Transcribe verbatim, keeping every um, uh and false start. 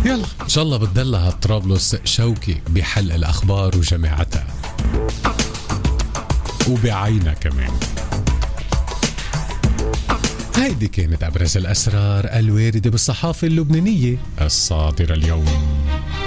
يلا إن شاء الله بتدلها طرابلس شوكي بحل الأخبار وجماعتها وبعينها كمان. هيدي كانت أبرز الأسرار الواردة بالصحافة اللبنانية الصادرة اليوم.